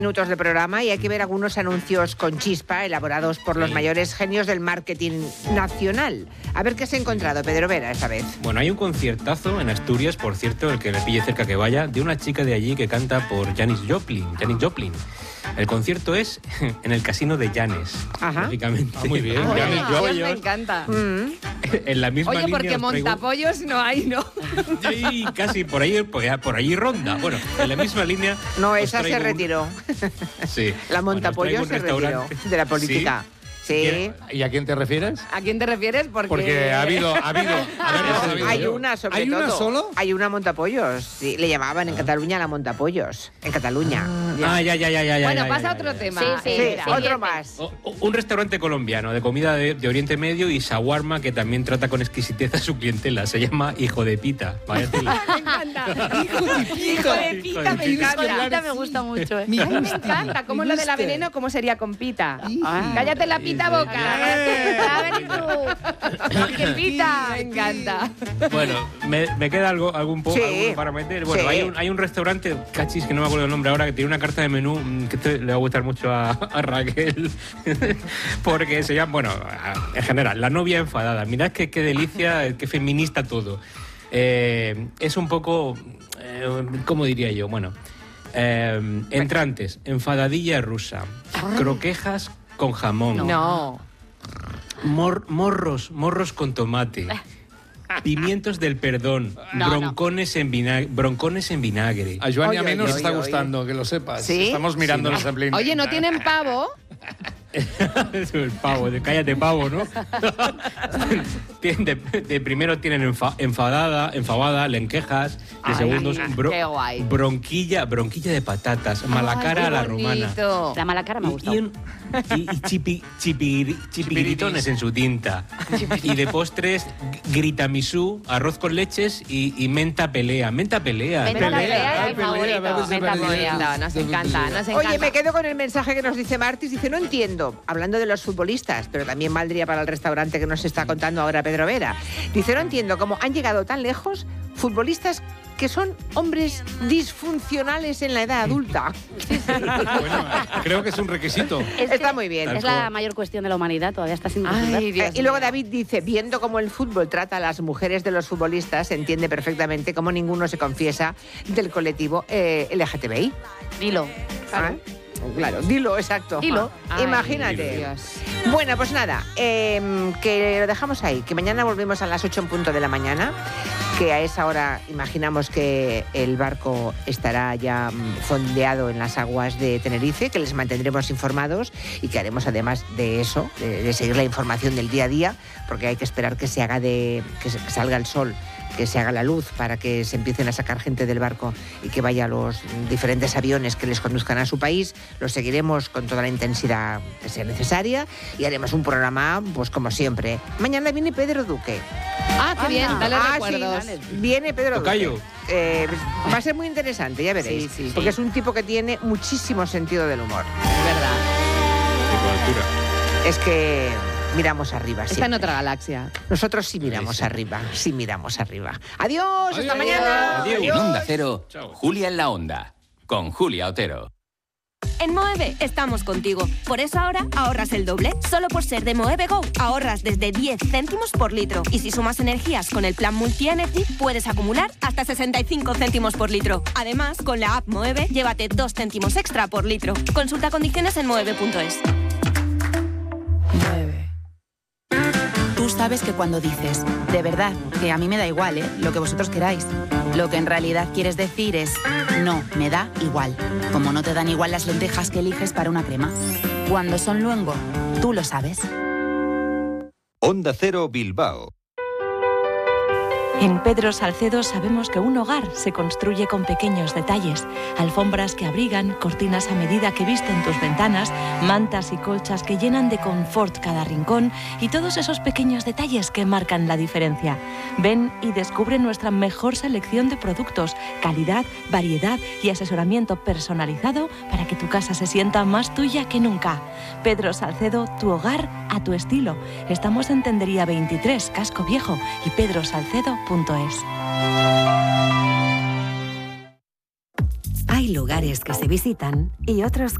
Minutos de programa y hay que ver algunos anuncios con chispa elaborados por los mayores genios del marketing nacional. A ver qué se ha encontrado Pedro Vera esta vez. Bueno, hay un conciertazo en Asturias, por cierto, el que le pille cerca que vaya, de una chica de allí que canta por Janis Joplin. El concierto es en el casino de Janis, lógicamente. Muy bien. Me encanta. En la misma Oye, línea porque montapollos no hay, ¿no? Sí, casi por allí ronda. Bueno, en la misma línea. No, esa se retiró. Sí. La montapollos se retiró de la política. Sí. ¿Y a quién te refieres? ¿A quién te refieres? Porque ha habido. Hay una, sobre ¿Hay todo. una solo? Hay una montapollos. Sí, le llamaban en Cataluña la montapollos. En Cataluña. Ya. Bueno, pasa a otro tema. Sí, otro más. Un restaurante colombiano de comida de Oriente Medio y shawarma que también trata con exquisitez a su clientela. Se llama Hijo de Pita. Me encanta. Hijo de Pita, me encanta. Me gusta mucho. Me encanta. ¿Cómo es lo de la veneno? ¿Cómo sería con Pita? Cállate la pita boca. A ver tú. ¡Qué pita! Me encanta. Bueno, me queda algo para meter. Bueno, hay un restaurante, cachis, que no me acuerdo el nombre ahora, que tiene una carta de menú que le va a gustar mucho a Raquel. Porque se llama, bueno, en general, La novia enfadada. Mirad qué delicia, qué feminista todo. Es un poco, ¿cómo diría yo? Bueno, entrantes, enfadadilla rusa, croquejas con jamón. No. Morros con tomate. Pimientos del perdón. Broncones en vinagre. A Joan y a mí nos está gustando, que lo sepas. ¿Sí? Estamos mirándonos en pleno. Oye, ¿no tienen pavo? El pavo, cállate pavo, ¿no? De primero tienen enfadada, lentejas. De segundos, qué guay. bronquilla de patatas, malacara a la romana. La malacara me ha gustado. Y chipiritones en su tinta. Y de postres, gritamisú, arroz con leches y menta pelea. Menta pelea es mi favorito. Menta pelea. Nos encanta. Oye, me quedo con el mensaje que nos dice Martis. Dice, no entiendo, hablando de los futbolistas, pero también valdría para el restaurante que nos está contando ahora Pedro Vera. Dice, no entiendo cómo han llegado tan lejos futbolistas que son hombres disfuncionales en la edad adulta. Bueno, creo que es un requisito. Está muy bien. Es la mayor cuestión de la humanidad, todavía está sin resolver. Y luego David dice, viendo cómo el fútbol trata a las mujeres de los futbolistas, se entiende perfectamente cómo ninguno se confiesa del colectivo LGTBI. Dilo. Claro, dilo, exacto. Dilo. Imagínate. Dios. Bueno, pues nada, que lo dejamos ahí, que mañana volvemos a las 8 en punto de la mañana, que a esa hora imaginamos que el barco estará ya fondeado en las aguas de Tenerife, que les mantendremos informados y que haremos además de eso, de seguir la información del día a día, porque hay que esperar que se haga que salga el sol, que se haga la luz para que se empiecen a sacar gente del barco y que vaya a los diferentes aviones que les conduzcan a su país. Los seguiremos con toda la intensidad que sea necesaria y haremos un programa, pues como siempre. Mañana viene Pedro Duque. Qué bien, dale recuerdos. Sí, viene Pedro Tocayo. Duque. Va a ser muy interesante, ya veréis. Sí. Porque es un tipo que tiene muchísimo sentido del humor. Es verdad. Es que miramos arriba. Está siempre. en otra galaxia. Nosotros sí miramos arriba, sí miramos arriba. Adiós, hasta mañana. Adiós. En Onda Cero, Chao. Julia en la Onda, con Julia Otero. En Moeve estamos contigo. Por eso ahora ahorras el doble. Solo por ser de Moeve Go ahorras desde 10 céntimos por litro. Y si sumas energías con el plan Multi-Energy, puedes acumular hasta 65 céntimos por litro. Además, con la app Moeve, llévate 2 céntimos extra por litro. Consulta condiciones en moeve.es. Tú sabes que cuando dices, de verdad, que a mí me da igual, lo que vosotros queráis, lo que en realidad quieres decir es, no, me da igual. Como no te dan igual las lentejas que eliges para una crema. Cuando son luengo, tú lo sabes. Onda Cero Bilbao. En Pedro Salcedo sabemos que un hogar se construye con pequeños detalles. Alfombras que abrigan, cortinas a medida que visten tus ventanas, mantas y colchas que llenan de confort cada rincón y todos esos pequeños detalles que marcan la diferencia. Ven y descubre nuestra mejor selección de productos, calidad, variedad y asesoramiento personalizado para que tu casa se sienta más tuya que nunca. Pedro Salcedo, tu hogar a tu estilo. Estamos en Tendería 23, Casco Viejo y pedrosalcedo.es. Hay lugares que se visitan y otros